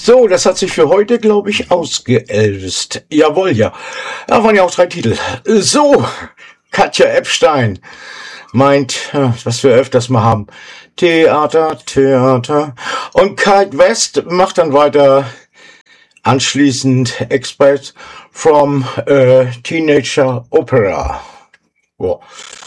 So, das hat sich für heute, glaube ich, ausgeelst. Jawohl, ja. Da waren ja auch 3 Titel. So, Katja Epstein meint, was wir öfters mal haben, Theater, Theater. Und Kite West macht dann weiter anschließend Express from Teenager Opera. Boah.